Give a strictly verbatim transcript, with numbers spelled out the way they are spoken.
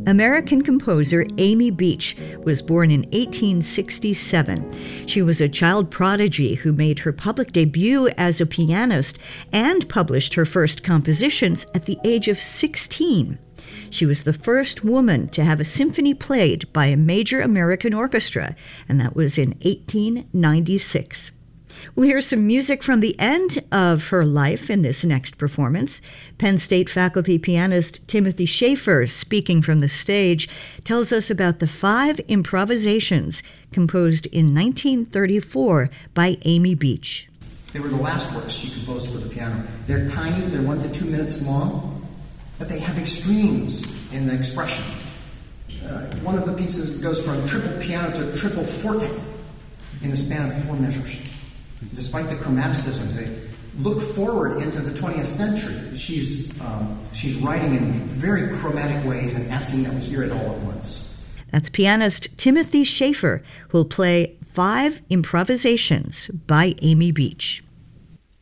American composer Amy Beach was born in eighteen sixty-seven. She was a child prodigy who made her public debut as a pianist and published her first compositions at the age of sixteen. She was the first woman to have a symphony played by a major American orchestra, and that was in eighteen ninety-six. We'll hear some music from the end of her life in this next performance. Penn State faculty pianist Timothy Schaefer, speaking from the stage, tells us about the five improvisations composed in nineteen thirty-four by Amy Beach. They were the last works she composed for the piano. They're tiny, they're one to two minutes long, but they have extremes in the expression. Uh, one of the pieces goes from triple piano to triple forte in the span of four measures. Despite the chromaticism, they look forward into the twentieth century. She's um, she's writing in very chromatic ways and asking that we hear it all at once. That's pianist Timothy Schaefer, who'll play five improvisations by Amy Beach.